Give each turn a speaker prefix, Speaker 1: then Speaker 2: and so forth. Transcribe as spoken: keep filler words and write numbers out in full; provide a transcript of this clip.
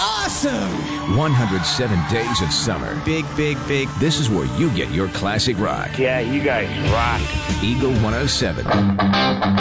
Speaker 1: awesome!
Speaker 2: one hundred seven days of summer.
Speaker 1: Big, big, big.
Speaker 2: This is where you get your classic rock.
Speaker 3: Yeah, you guys rock.
Speaker 2: Eagle one oh seven.